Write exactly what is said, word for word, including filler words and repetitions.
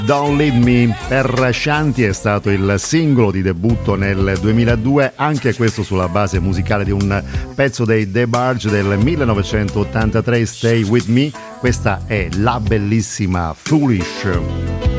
Don't Leave Me per Shanti è stato il singolo di debutto nel duemiladue, anche questo sulla base musicale di un pezzo dei The Barge del millenovecentottantatré, Stay With Me. Questa è la bellissima Foolish.